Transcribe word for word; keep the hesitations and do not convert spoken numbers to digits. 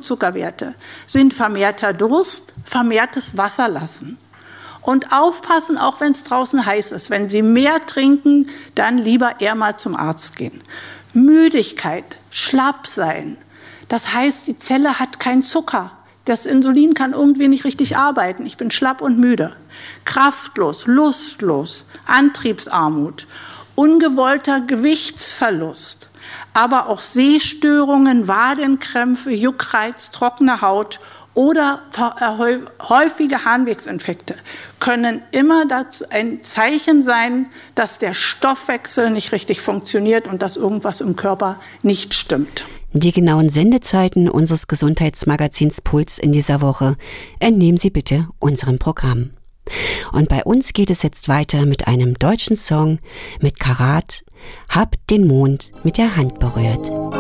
Blutzuckerwerte sind vermehrter Durst, vermehrtes Wasser lassen. Und aufpassen, auch wenn es draußen heiß ist. Wenn Sie mehr trinken, dann lieber eher mal zum Arzt gehen. Müdigkeit, schlapp sein. Das heißt, die Zelle hat keinen Zucker. Das Insulin kann irgendwie nicht richtig arbeiten. Ich bin schlapp und müde. Kraftlos, lustlos, Antriebsarmut, ungewollter Gewichtsverlust, aber auch Sehstörungen, Wadenkrämpfe, Juckreiz, trockene Haut oder häufige Harnwegsinfekte können immer ein Zeichen sein, dass der Stoffwechsel nicht richtig funktioniert und dass irgendwas im Körper nicht stimmt. Die genauen Sendezeiten unseres Gesundheitsmagazins Puls in dieser Woche entnehmen Sie bitte unserem Programm. Und bei uns geht es jetzt weiter mit einem deutschen Song mit Karat, Hab den Mond mit der Hand berührt.